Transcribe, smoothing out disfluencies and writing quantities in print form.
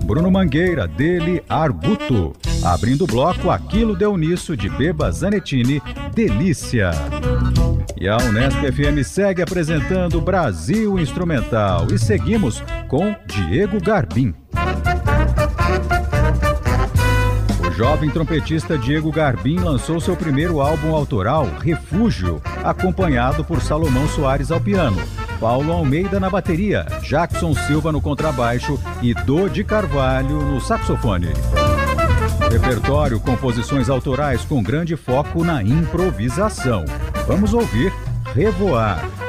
Bruno Mangueira, dele Arguto. Abrindo o bloco, Aquilo Deu Nisso, de Beba Zanettini, Delícia. E a Unesp FM segue apresentando Brasil Instrumental e seguimos com Diego Garbim. O jovem trompetista Diego Garbim lançou seu primeiro álbum autoral, Refúgio, acompanhado por Salomão Soares ao piano, Paulo Almeida na bateria, Jackson Silva no contrabaixo e Dô de Carvalho no saxofone. Repertório, composições autorais com grande foco na improvisação. Vamos ouvir Revoar.